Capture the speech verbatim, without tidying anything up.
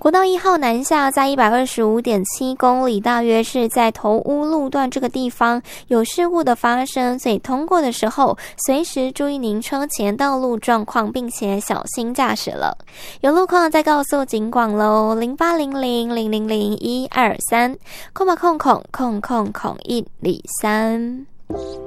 国道一号南下在 一百二十五点七公里，大约是在头屋路段这个地方有事故的发生，所以通过的时候随时注意您车前道路状况，并且小心驾驶了。有路况再告诉警广喽，零八零零零零零一二三，空吧空空空空空一里三。